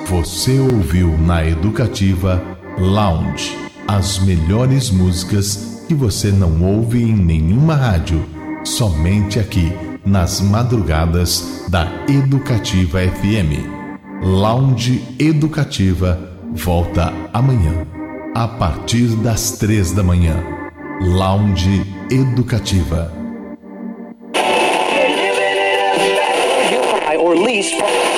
Você ouviu na Educativa Lounge as melhores músicas que você não ouve em nenhuma rádio, somente aqui nas madrugadas da Educativa FM. Lounge Educativa volta amanhã a partir das 3 da manhã. Lounge Educativa. Or least